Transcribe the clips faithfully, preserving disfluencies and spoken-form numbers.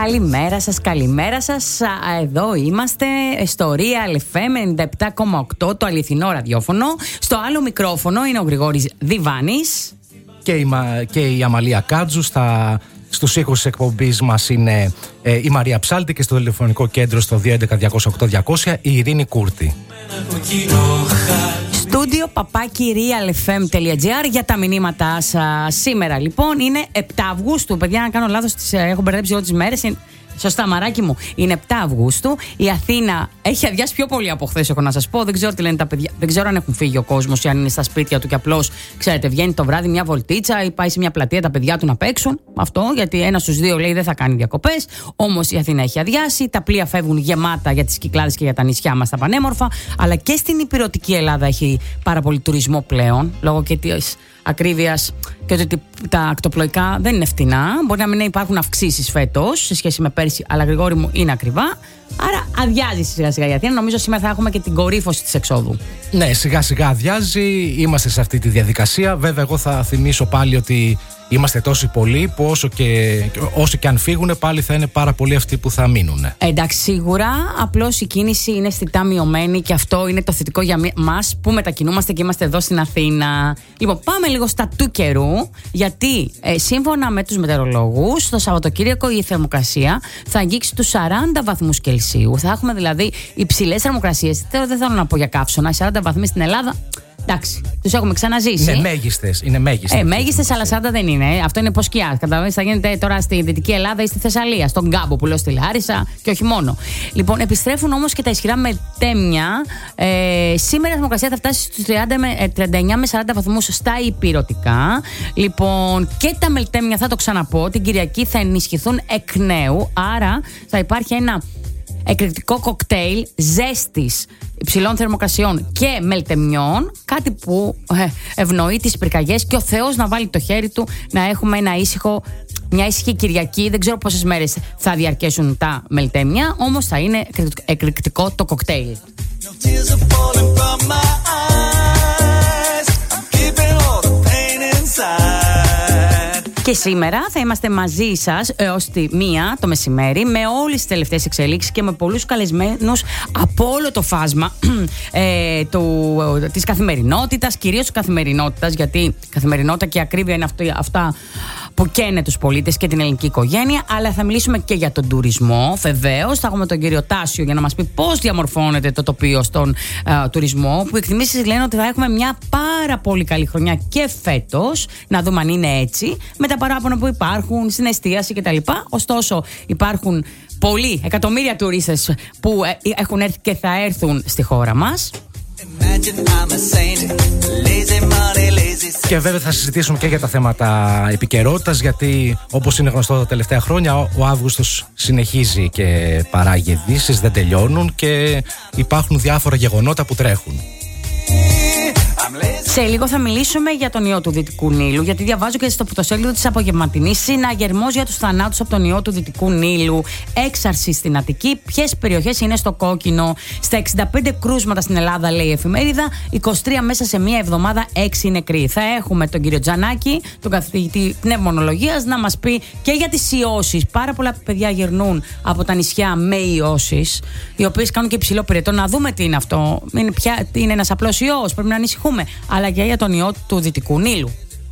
Καλημέρα σας, καλημέρα σας. Εδώ είμαστε στο Real εφ εμ ενενήντα επτά κόμμα οκτώ, το αληθινό ραδιόφωνο. Στο άλλο μικρόφωνο είναι ο Γρηγόρης Διβάνης. Και η, και η Αμαλία Κάτζου. Στα, στους ήχους της εκπομπής μας είναι ε, η Μαρία Ψάλτη, και στο τηλεφωνικό κέντρο στο δύο έντεκα διακόσια οκτώ διακόσια η Ειρήνη Κούρτη. Στούντιο παπάκι realfm.gr για τα μηνύματά σας. Σήμερα λοιπόν είναι επτά Αυγούστου. Παιδιά, να κάνω λάθος, τις έχω μπερδέψει εγώ τις μέρες. Σωστά, μαράκι μου. Είναι επτά Αυγούστου. Η Αθήνα έχει αδειάσει πιο πολύ από χθες, έχω να σας πω. Δεν ξέρω τι λένε τα παιδιά. Δεν ξέρω αν έχουν φύγει ο κόσμος ή αν είναι στα σπίτια του και απλώς, ξέρετε, βγαίνει το βράδυ μια βολτίτσα ή πάει σε μια πλατεία τα παιδιά του να παίξουν. Αυτό, γιατί ένα στους δύο λέει δεν θα κάνει διακοπές. Όμως η Αθήνα έχει αδειάσει. Τα πλοία φεύγουν γεμάτα για τις Κυκλάδες και για τα νησιά μας τα πανέμορφα. Αλλά και στην υπηρετική Ελλάδα έχει πάρα πολύ τουρισμό πλέον, λόγω και της ακρίβειας και ότι τα ακτοπλοϊκά δεν είναι φτηνά. Μπορεί να μην υπάρχουν αυξήσεις φέτος σε σχέση με πέρσι, αλλά Γρηγόρη μου είναι ακριβά. Άρα αδειάζει σιγά σιγά η Αθήνα. Νομίζω σήμερα θα έχουμε και την κορύφωση της εξόδου. Ναι, σιγά σιγά αδειάζει. Είμαστε σε αυτή τη διαδικασία. Βέβαια, εγώ θα θυμίσω πάλι ότι είμαστε τόσοι πολλοί που όσο και, όσο και αν φύγουν, πάλι θα είναι πάρα πολλοί αυτοί που θα μείνουν. Εντάξει, σίγουρα. Απλώς η κίνηση είναι αισθητά μειωμένη και αυτό είναι το θετικό για μας που μετακινούμαστε και είμαστε εδώ στην Αθήνα. Λοιπόν, πάμε λίγο στα του καιρού, γιατί ε, σύμφωνα με τους μετεωρολόγους, το Σαββατοκύριακο η θερμοκρασία θα αγγίξει τους σαράντα βαθμούς Κελσίου. Θα έχουμε δηλαδή υψηλές θερμοκρασίες. Δεν θέλω να πω για καύσωνα, σαράντα βαθμοί στην Ελλάδα. Εντάξει, τους έχουμε ξαναζήσει. Είναι μέγιστες. Είναι μέγιστες, ε, μέγιστες, αλλά σαράντα δεν είναι. Αυτό είναι υποσκιά. Καταλαβαίνετε, θα γίνεται τώρα στη Δυτική Ελλάδα ή στη Θεσσαλία, στον Κάμπο που λέω, στη Λάρισα και όχι μόνο. Λοιπόν, επιστρέφουν όμως και τα ισχυρά μετέμια. Ε, σήμερα η θερμοκρασία θα φτάσει στους τριάντα εννιά με σαράντα βαθμούς στα υπηρετικά. Λοιπόν, και τα μελτέμια, θα το ξαναπώ, την Κυριακή θα ενισχυθούν εκ νέου. Άρα θα υπάρχει ένα εκρηκτικό κοκτέιλ ζέστης, υψηλών θερμοκρασιών και μελτεμιών, κάτι που ευνοεί τις πυρκαγιές και ο Θεός να βάλει το χέρι του να έχουμε ένα ήσυχο, μια ήσυχη Κυριακή. Δεν ξέρω πόσες μέρες θα διαρκέσουν τα μελτέμια, όμως θα είναι εκρηκτικό το κοκτέιλ. Και σήμερα θα είμαστε μαζί σας έως τη μία το μεσημέρι με όλες τις τελευταίες εξελίξεις και με πολλούς καλεσμένους από όλο το φάσμα ε, του, της καθημερινότητας, κυρίως της καθημερινότητας, γιατί η καθημερινότητα και η ακρίβεια είναι αυτή, αυτά που καίνε τους πολίτες και την ελληνική οικογένεια. Αλλά θα μιλήσουμε και για τον τουρισμό, βεβαίως. Θα έχουμε τον κύριο Τάσιο για να μας πει πώς διαμορφώνεται το τοπίο στον ε, τουρισμό, που οι εκτιμήσεις λένε ότι θα έχουμε μια πάρα πολύ καλή χρονιά και φέτος. Να δούμε αν είναι έτσι, με τα παράπονα που υπάρχουν στην εστίαση κτλ. Ωστόσο, υπάρχουν πολλοί εκατομμύρια τουρίστες που έχουν έρθει και θα έρθουν στη χώρα μας. Και βέβαια θα συζητήσουμε και για τα θέματα επικαιρότητας, γιατί όπως είναι γνωστό τα τελευταία χρόνια, ο Αύγουστος συνεχίζει και παράγει ειδήσεις, δεν τελειώνουν και υπάρχουν διάφορα γεγονότα που τρέχουν. Σε λίγο θα μιλήσουμε για τον ιό του Δυτικού Νείλου, γιατί διαβάζω και στο πρωτοσέλιδο της Απογευματινής: συναγερμός για τους θανάτους από τον ιό του Δυτικού Νείλου, έξαρση στην Αττική, ποιες περιοχές είναι στο κόκκινο. Στα εξήντα πέντε κρούσματα στην Ελλάδα, λέει η εφημερίδα, είκοσι τρία μέσα σε μία εβδομάδα, έξι νεκροί. Θα έχουμε τον κύριο Τζανάκη, τον καθηγητή πνευμονολογίας, να μας πει και για τις ιώσεις. Πάρα πολλά παιδιά γυρνούν από τα νησιά με ιώσεις, οι οποίες κάνουν και υψηλό πυρετό. Να δούμε τι είναι αυτό. Είναι, πια, είναι ένας απλός ιός, πρέπει να ανησυχούμε. Αλλά και για τον ιό του Δυτικού Νείλου.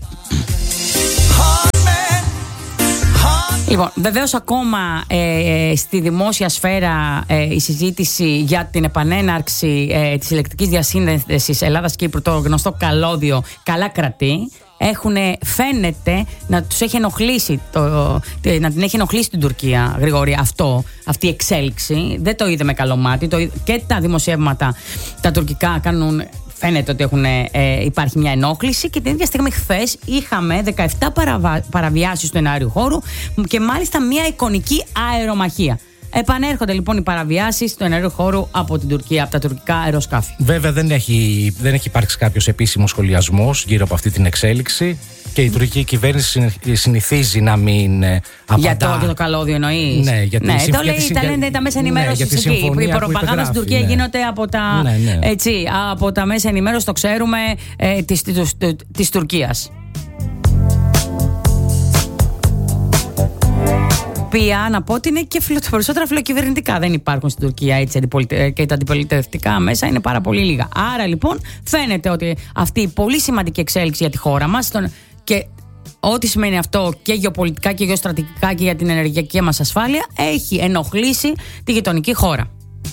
Λοιπόν, βεβαίως ακόμα ε, στη δημόσια σφαίρα ε, η συζήτηση για την επανέναρξη ε, της ηλεκτρικής διασύνδεσης Ελλάδας-Κύπρου, το γνωστό καλώδιο, καλά κρατεί. Έχουν, φαίνεται να τους έχει ενοχλήσει το, να την έχει ενοχλήσει την Τουρκία, Γρηγόρη, αυτό, αυτή η εξέλιξη. Δεν το είδε με καλό μάτι. Το, και τα δημοσιεύματα τα τουρκικά κάνουν, φαίνεται ότι έχουν, ε, υπάρχει μια ενόχληση, και την ίδια στιγμή χθες είχαμε δεκαεπτά παραβα... παραβιάσεις του εναέριου χώρου και μάλιστα μια εικονική αερομαχία. Επανέρχονται λοιπόν οι παραβιάσεις του εναέριου χώρου από την Τουρκία, από τα τουρκικά αεροσκάφη. Βέβαια δεν έχει, δεν έχει υπάρξει κάποιος επίσημος σχολιασμός γύρω από αυτή την εξέλιξη. Και η τουρκική κυβέρνηση συνηθίζει να μην απαντά. Για το, για το καλώδιο εννοείς? Ναι, γιατί ναι, συμφ... το λέει, τα λένε τα μέσα ενημέρωσης, ναι, εκεί. Η προπαγάνδα στην Τουρκία, ναι, γίνεται από τα, ναι, ναι. Έτσι, από τα μέσα ενημέρωσης, το ξέρουμε, ε, της, της, της, της Τουρκίας. οποία να πω ότι είναι και φιλο, περισσότερα φιλοκυβερνητικά δεν υπάρχουν στην Τουρκία, έτσι, και τα αντιπολιτευτικά μέσα είναι πάρα πολύ λίγα. Άρα λοιπόν φαίνεται ότι αυτή η πολύ σημαντική εξέλιξη για τη χώρα μας και ό,τι σημαίνει αυτό και γεωπολιτικά και γεωστρατηγικά και για την ενεργειακή μας ασφάλεια έχει ενοχλήσει τη γειτονική χώρα.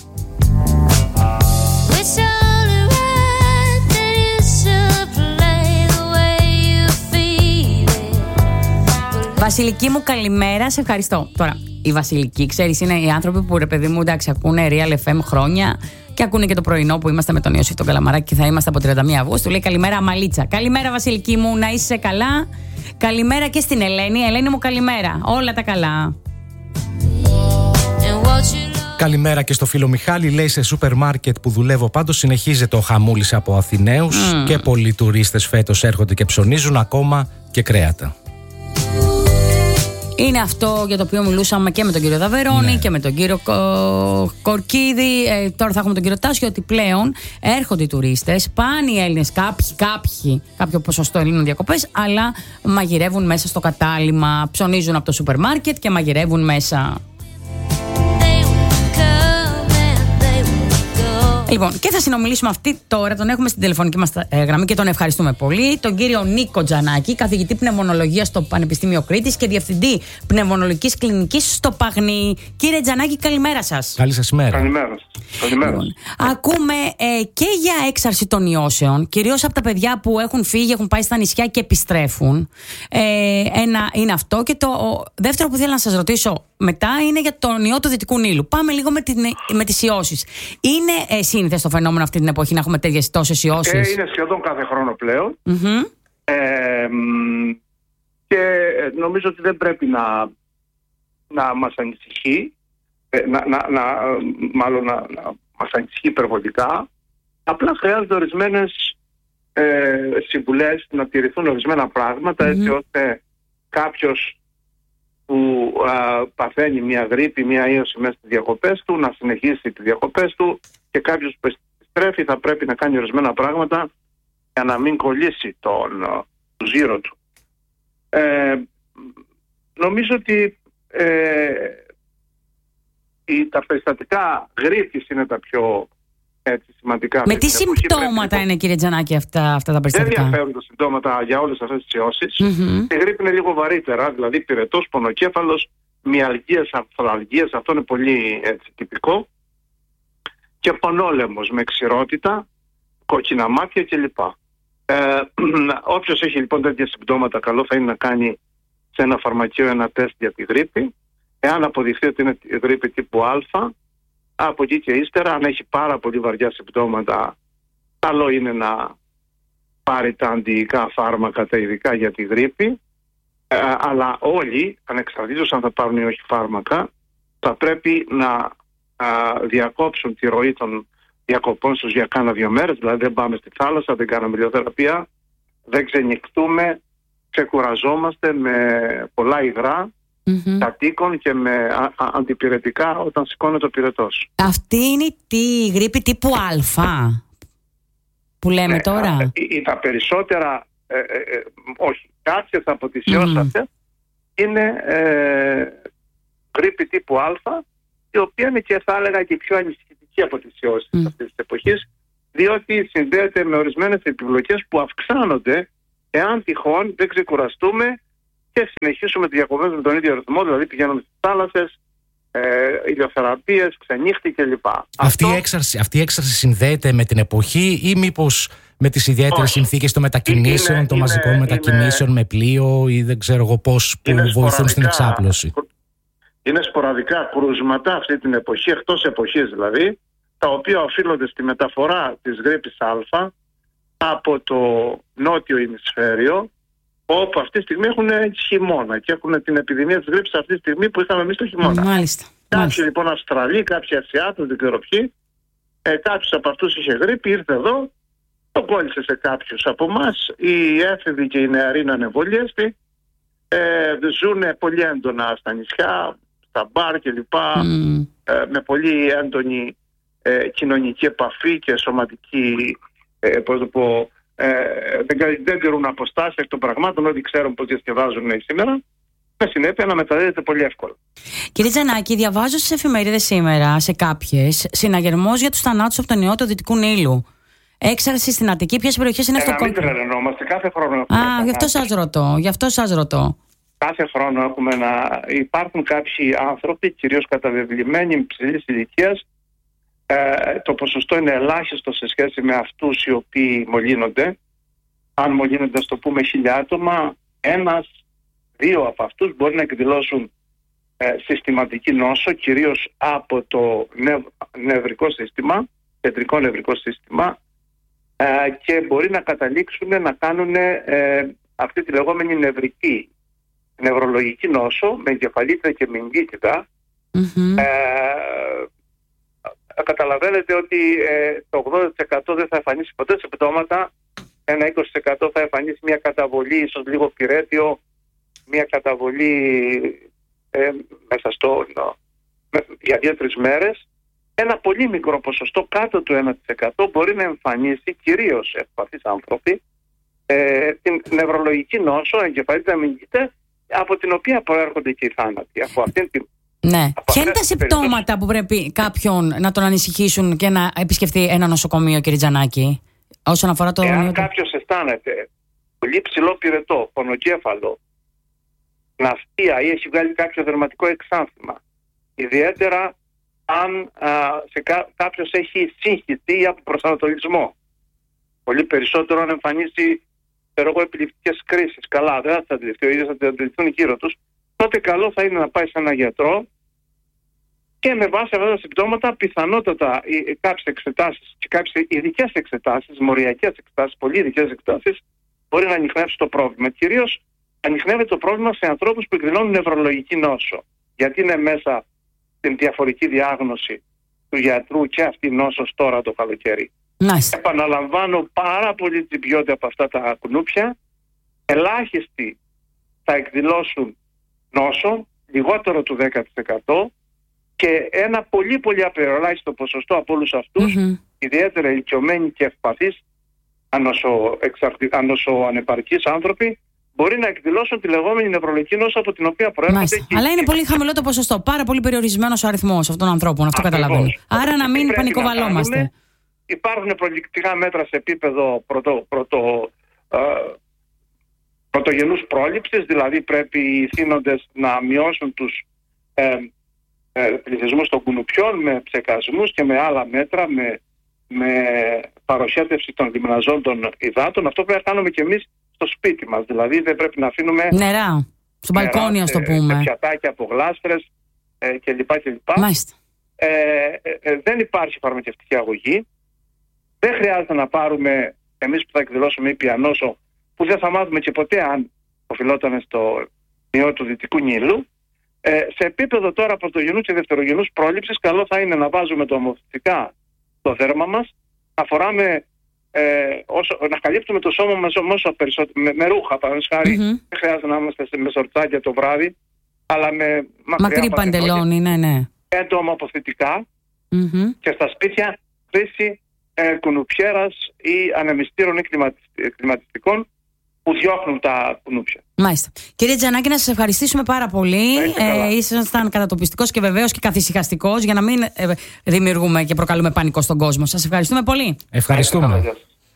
Βασιλική μου, καλημέρα, σε ευχαριστώ. Τώρα, η Βασιλική, ξέρεις, είναι οι άνθρωποι που, ρε παιδί μου, εντάξει, ακούνε Real εφ εμ χρόνια και ακούνε και το πρωινό που είμαστε με τον Ιωσήφ τον Καλαμαράκη και θα είμαστε από τριάντα μία Αυγούστου. Λέει καλημέρα, Αμαλίτσα. Καλημέρα, Βασιλική μου, να είσαι καλά. Καλημέρα και στην Ελένη. Ελένη μου, καλημέρα. Όλα τα καλά. Καλημέρα και στο φίλο Μιχάλη. Λέει σε σούπερ μάρκετ που δουλεύω πάντως συνεχίζεται ο χαμούλης από Αθηναίους mm. και πολλοί τουρίστες φέτος έρχονται και ψωνίζουν ακόμα και κρέατα. Είναι αυτό για το οποίο μιλούσαμε και με τον κύριο Δαβερόνη, ναι, και με τον κύριο Κο... Κορκίδη. Ε, τώρα θα έχουμε τον κύριο Τάσιο, ότι πλέον έρχονται οι τουρίστες, πάνε οι Έλληνες, κάποιοι, κάποιοι, κάποιο ποσοστό Ελλήνων διακοπές, αλλά μαγειρεύουν μέσα στο κατάλημα, ψωνίζουν από το σούπερ μάρκετ και μαγειρεύουν μέσα. Λοιπόν, και θα συνομιλήσουμε αυτή τώρα, τον έχουμε στην τηλεφωνική μας γραμμή και τον ευχαριστούμε πολύ, τον κύριο Νίκο Τζανάκη, καθηγητή πνευμονολογίας στο Πανεπιστήμιο Κρήτης και διευθυντή πνευμονολογικής κλινικής στο Παγνί. Κύριε Τζανάκη, καλημέρα σας. Καλή σας ημέρα. Καλημέρα. Καλημέρα. Λοιπόν, ακούμε ε, και για έξαρση των ιώσεων, κυρίως από τα παιδιά που έχουν φύγει, έχουν πάει στα νησιά και επιστρέφουν. Ε, ένα είναι αυτό. Και το ο, δεύτερο που θέλω να σας ρωτήσω μετά είναι για τον ιό του Δυτικού Νείλου. Πάμε λίγο με, την, με τις ιώσεις. Είναι ε, σύνηθες το φαινόμενο αυτή την εποχή να έχουμε τέτοιες τόσες ιώσεις? Ε, είναι σχεδόν κάθε χρόνο πλέον. Mm-hmm. Ε, και νομίζω ότι δεν πρέπει να, να μας ανησυχεί, να, να, να, μάλλον να, να μας ανησυχεί υπερβολικά. Απλά χρειάζονται ορισμένες ε, συμβουλές, να τηρηθούν ορισμένα πράγματα, mm-hmm. έτσι ώστε κάποιος που α, παθαίνει μια γρίπη, μια ίωση μέσα στις διακοπές του, να συνεχίσει τις διακοπές του, και κάποιος που επιστρέφει θα πρέπει να κάνει ορισμένα πράγματα για να μην κολλήσει τον το ζύρο του. Ε, νομίζω ότι ε, η, τα περιστατικά γρίπης είναι τα πιο έτσι, σημαντικά. Με τι συμπτώματα είναι, κύριε Τζανάκη, αυτά, αυτά τα περιστατικά? Δεν διαφέρουν τα συμπτώματα για όλες αυτές τις ιώσεις. Mm-hmm. Η γρίπη είναι λίγο βαρύτερα, δηλαδή πυρετός, πονοκέφαλος, μυαλγίες, αφθαλγίες, αυτό είναι πολύ έτσι, τυπικό. Και πονόλεμος με ξηρότητα, κόκκινα μάτια κλπ. Ε, όποιος έχει λοιπόν τέτοια συμπτώματα, καλό θα είναι να κάνει σε ένα φαρμακείο ένα τεστ για τη γρίπη. Εάν αποδειχθεί ότι είναι γρίπη τύπου Α, από εκεί και ύστερα, αν έχει πάρα πολύ βαριά συμπτώματα, καλό είναι να πάρει τα αντιϊκά φάρμακα, τα ειδικά για τη γρίπη. Ε, αλλά όλοι, ανεξαρτήτως αν θα πάρουν ή όχι φάρμακα, θα πρέπει να α, διακόψουν τη ροή των διακοπών στους για κάνα δύο μέρες. Δηλαδή δεν πάμε στη θάλασσα, δεν κάναμε ηλιοθεραπεία, δεν ξενυχτούμε, ξεκουραζόμαστε με πολλά υγρά, mm-hmm. κατοίκων και με α, α, αντιπυρετικά όταν σηκώνεται ο πυρετός. Αυτή είναι τη γρίπη τύπου Α που λέμε ναι, τώρα. Α, ή, τα περισσότερα, ε, ε, ε, όχι, κάποιες από τις ιώσεις mm. αυτές είναι ε, γρίπη τύπου Α, η οποία είναι και θα έλεγα και πιο ανησυχητική από τις ιώσεις mm. αυτής της εποχής, διότι συνδέεται με ορισμένες επιβλοκές που αυξάνονται εάν τυχόν δεν ξεκουραστούμε και συνεχίσουμε τη διακοπές με τον ίδιο ρυθμό, δηλαδή πηγαίνουμε στις θάλασσες, ε, ηλιοθεραπείες, ξενύχτη κλπ. Αυτή, Αυτό... η έξαρση, αυτή η έξαρση συνδέεται με την εποχή ή μήπως με τις ιδιαίτερες συνθήκες των μετακινήσεων, είναι, των είναι, μαζικών είναι, μετακινήσεων με πλοίο ή δεν ξέρω εγώ πώς, που βοηθούν στην εξάπλωση? Είναι σποραδικά κρούσματα αυτή την εποχή, εκτός εποχής δηλαδή, τα οποία οφείλονται στη μεταφορά της γρίπης Α από το νότιο ημισφαίριο, όπου αυτή τη στιγμή έχουν χειμώνα και έχουν την επιδημία της γρίπης αυτή τη στιγμή που είχαμε εμείς το χειμώνα. Μάλιστα. Κάποιοι Μάλιστα. λοιπόν Αυστραλοί, κάποιοι Ασιάτες, δεν ξέρω ποιοι, ε, κάποιος από αυτούς είχε γρίπη, ήρθε εδώ, το κόλλησε σε κάποιους από εμάς. Οι έφηβοι και οι νεαροί είναι ανεμβολίαστοι, ε, ζουν πολύ έντονα στα νησιά, στα μπαρ κλπ. Mm. Ε, με πολύ έντονη ε, κοινωνική επαφή και σωματική, ε, πώς το πω, ε, δεν, δεν τηρούν αποστάσεις εκ των πραγμάτων, ότι ξέρουν πώς διασκεδάζουν σήμερα. με συνέπεια να μεταδίδεται πολύ εύκολα. Κύριε Τζανάκη, διαβάζω στις εφημερίδες σήμερα, σε κάποιες, συναγερμός για τους θανάτους από τον ιό του Δυτικού Νείλου. Έξαρση στην Αττική, ποιες περιοχές είναι αυτό? Να μην τρελαινόμαστε, κάθε χρόνο. Α, γι' αυτό σας ρωτώ, γι' αυτό σας ρωτώ. Κάθε χρόνο έχουμε να υπάρχουν κάποιοι άνθρωποι, κυρίως καταβεβλημένοι υψηλής ηλικίας. Ε, το ποσοστό είναι ελάχιστο σε σχέση με αυτούς οι οποίοι μολύνονται. Αν μολύνονται, ας το πούμε, χίλια άτομα, ένας, δύο από αυτούς μπορεί να εκδηλώσουν ε, συστηματική νόσο, κυρίως από το νευ, νευρικό σύστημα, κεντρικό νευρικό σύστημα, ε, και μπορεί να καταλήξουν να κάνουν ε, αυτή τη λεγόμενη νευρική, νευρολογική νόσο, με εγκεφαλίτιδα και μυγκίτιδα. Mm-hmm. Ε, καταλαβαίνετε ότι ε, το ογδόντα τοις εκατό δεν θα εμφανίσει ποτέ συμπτώματα, ένα είκοσι τοις εκατό θα εμφανίσει μια καταβολή, ίσως λίγο πυρέτιο, μια καταβολή ε, μέσα στο με, για δύο-τρεις μέρες. Ένα πολύ μικρό ποσοστό, κάτω του ένα τοις εκατό, μπορεί να εμφανίσει, κυρίως ευπαθείς άνθρωποι, ε, την νευρολογική νόσο, εγκεφαλίτιδα μυγκίτιδα, από την οποία προέρχονται και οι θάνατοι. Από αυτήν την Ναι. Ποια είναι τα συμπτώματα που πρέπει κάποιον να τον ανησυχήσουν και να επισκεφτεί ένα νοσοκομείο, κύριε Τζανάκη, όσον αφορά το... Εάν κάποιος αισθάνεται πολύ ψηλό πυρετό, πονοκέφαλο, ναυτία ή έχει βγάλει κάποιο δερματικό εξάνθημα, ιδιαίτερα αν α, σε κά, κάποιος έχει σύγχυση ή αποπροσανατολισμό, πολύ περισσότερο αν εμφανίσει επιληπτικές κρίσεις, καλά, δεν θα τις αντιληφθεί, ο ίδιος θα τις αντιληφθούν γύρω τους, τότε καλό θα είναι να πάει σε έναν γιατρό και με βάση αυτά τα συμπτώματα πιθανότατα κάποιες εξετάσεις και κάποιες ειδικές εξετάσεις, μοριακές εξετάσεις, πολύ ειδικές εξετάσεις, μπορεί να ανιχνεύσει το πρόβλημα. Κυρίως ανιχνεύεται το πρόβλημα σε ανθρώπους που εκδηλώνουν νευρολογική νόσο. Γιατί είναι μέσα στην διαφορική διάγνωση του γιατρού και αυτή η νόσος τώρα το καλοκαίρι. Nice. Επαναλαμβάνω, πάρα πολύ τσιμπιόνται από αυτά τα κουνούπια. Ελάχιστοι θα εκδηλώσουν νόσο, λιγότερο του δέκα τοις εκατό, και ένα πολύ πολύ απεριοράχιστο ποσοστό από όλους αυτούς, mm-hmm. ιδιαίτερα ηλικιωμένοι και ευπαθείς, ανοσοανεπαρκείς άνθρωποι, μπορεί να εκδηλώσουν τη λεγόμενη νευρολογική νόσο από την οποία προέρχονται. Και... Αλλά είναι πολύ χαμηλό το ποσοστό, πάρα πολύ περιορισμένος ο αριθμός αυτών των ανθρώπων, αυτό Ακριβώς. καταλαβαίνω. Άρα να μην πανικοβαλόμαστε. Υπάρχουν προληπτικά μέτρα σε επίπεδο πρωτο, πρωτο, ε, πρωτογενούς πρόληψης, δηλαδή πρέπει οι θύνοντες να μειώσουν τους ε, ε, πληθυσμούς των κουνουπιών με ψεκασμούς και με άλλα μέτρα, με, με παροχέτευση των λιμναζόντων υδάτων. Αυτό πρέπει να κάνουμε και εμείς στο σπίτι μας, δηλαδή δεν πρέπει να αφήνουμε νερά, στο μπαλκόνι, ας το πούμε, σε πιατάκια από γλάστρες ε, κλπ. κλπ. Μάλιστα. Ε, ε, ε, δεν υπάρχει φαρμακευτική αγωγή. Δεν χρειάζεται να πάρουμε εμείς που θα εκδηλώσουμε ήπια νόσο, που δεν θα μάθουμε και ποτέ αν οφειλόταν στο ιό του Δυτικού Νείλου. Ε, σε επίπεδο τώρα πρωτογενούς και δευτερογενούς πρόληψης, καλό θα είναι να βάζουμε το ομοθετικά στο δέρμα μας, να φοράμε, ε, όσο, να καλύπτουμε το σώμα μας όσο περισσότερο, με, με ρούχα, παραδείγματος χάρη. Mm-hmm. Δεν χρειάζεται να είμαστε με σορτσάκια το βράδυ, αλλά με μακρύ παντελόνι, ναι, ναι. Έντομα αποθητικά mm-hmm. και στα σπίτια χρήση ε, κουνουπιέρας ή ανεμιστήρων ή κλιματιστικών που διώχνουν τα κουνούπια. Μάλιστα. Κύριε Τζανάκη, να σας ευχαριστήσουμε πάρα πολύ. Ε, ήσασταν κατατοπιστικός και βεβαίως και καθησυχαστικός για να μην ε, δημιουργούμε και προκαλούμε πανικό στον κόσμο. Σας ευχαριστούμε πολύ. Ευχαριστούμε.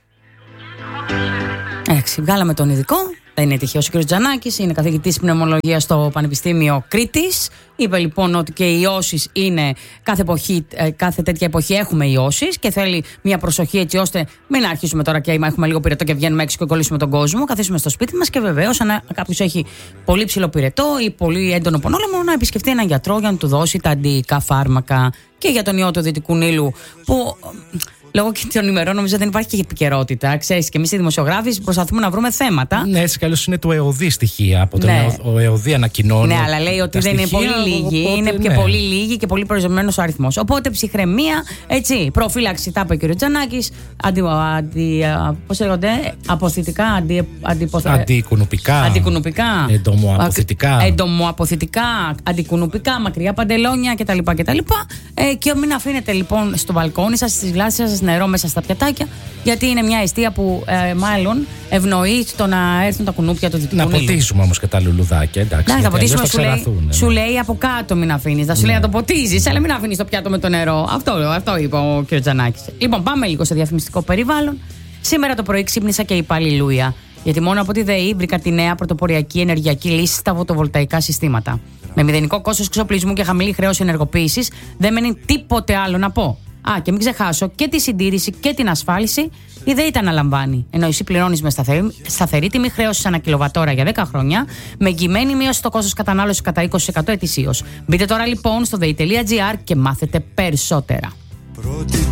Εντάξει, βγάλαμε τον ειδικό. Δεν είναι τυχαίος ο κ. Τζανάκης, είναι καθηγητής πνευμολογίας στο Πανεπιστήμιο Κρήτης. Είπε λοιπόν ότι και οι ιώσεις είναι κάθε, εποχή, κάθε τέτοια εποχή έχουμε ιώσεις και θέλει μια προσοχή έτσι ώστε μην αρχίσουμε τώρα και έχουμε λίγο πυρετό και βγαίνουμε έξω και κολλήσουμε τον κόσμο. Καθίσουμε στο σπίτι μας και βεβαίως αν κάποιος έχει πολύ ψηλό πυρετό ή πολύ έντονο πονόλεμο να επισκεφτεί έναν γιατρό για να του δώσει τα αντιϊκά φάρμακα. Και για τον ιό του Δυτικού Νείλου που... Λόγω και των ημερών νομίζω δεν υπάρχει και επικαιρότητα. Ξέρεις, και εμείς οι δημοσιογράφοι προσπαθούμε να βρούμε θέματα. Ναι, έτσι κι αλλιώς είναι του ΕΟΔΗ στοιχεία. Από τον ναι. Ο ΕΟΔΗ ανακοινώνει. Ναι, αλλά λέει ότι δεν είναι πολύ λίγοι. Οπότε, είναι ναι. και πολύ λίγοι και πολύ περιορισμένος ο αριθμός. Οπότε ψυχραιμία, έτσι, προφύλαξη, τα είπε ο κ. Τζανάκης. Αντι, αντι, πώς λέγονται, αποθητικά, αντι, αντιποθε... αντικουνουπικά. Αντικουνουπικά. Εντομοαποθητικά. Εντομοαποθητικά, αντικουνουπικά, μακριά παντελόνια κτλ. κτλ. Ε, και μην αφήνετε λοιπόν στο μπαλκόνι σας, στις γλάστρες σας νερό μέσα στα πιατάκια, γιατί είναι μια εστία που ε, μάλλον ευνοεί το να έρθουν τα κουνούπια του Δυτικού Να Νείλου. ποτίζουμε όμως και τα λουλουδάκια, εντάξει. Να τα ποτίσουμε, θα σου, λέει, ξεραθούν, σου ναι. λέει από κάτω μην αφήνεις. Θα σου λέει να το ποτίζεις, αλλά μην αφήνεις το πιάτο με το νερό. Αυτό, αυτό είπε ο κ. Τζανάκης. Λοιπόν, πάμε λίγο στο διαφημιστικό περιβάλλον. Σήμερα το πρωί ξύπνησα και είπα αλληλούια. Γιατί μόνο από τη ΔΕΗ βρήκα τη νέα πρωτοποριακή ενεργειακή λύση στα φωτοβολταϊκά συστήματα. Με μηδενικό κόστος εξοπλισμού και χαμηλή χρέωση ενεργοποίησης, δεν μένει τίποτε άλλο να πω. Α, και μην ξεχάσω και τη συντήρηση και την ασφάλιση, η ΔΕΗ τα αναλαμβάνει. Ενώ εσύ πληρώνεις με σταθερή, σταθερή τιμή χρέωσης ανά κιλοβατόρα για δέκα χρόνια, με εγγυημένη μείωση στο κόστος κατανάλωσης κατά είκοσι τοις εκατό ετησίως. Μπείτε τώρα λοιπόν στο δέη τελεία τζι άρ και μάθετε περισσότερα.